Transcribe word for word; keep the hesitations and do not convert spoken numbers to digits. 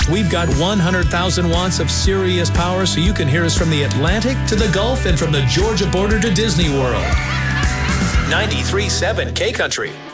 we've got one hundred thousand watts of serious power so you can hear us from the Atlantic to the Gulf and from the Georgia border to Disney World. ninety-three point seven K Country.